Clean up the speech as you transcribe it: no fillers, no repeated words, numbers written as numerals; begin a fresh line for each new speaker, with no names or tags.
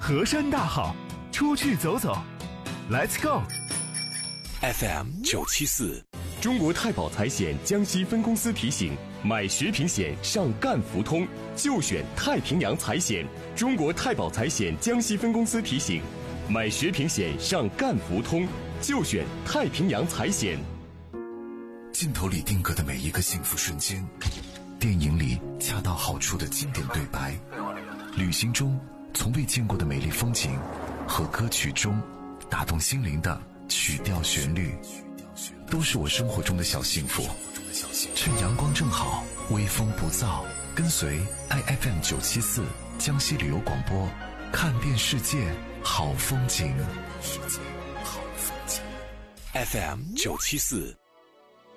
河山大好，出去走走 ，Let's go。
FM 974，中国太保财险江西分公司提醒：买学平险上赣福通，就选太平洋财险。中国太保财险江西分公司提醒：买学平险上赣福通，就选太平洋财险。
镜头里定格的每一个幸福瞬间，电影里恰到好处的经典对白，旅行中从未见过的美丽风景，和歌曲中打动心灵的曲调旋律，都是我生活中的小幸福。趁阳光正好，微风不燥，跟随 IFM 974江西旅游广播，看遍世界好风景。
FM 974。